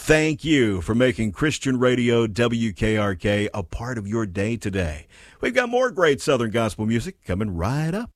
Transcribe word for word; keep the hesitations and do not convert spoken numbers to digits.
Thank you for making Christian Radio W K R K a part of your day today. We've got more great Southern gospel music coming right up.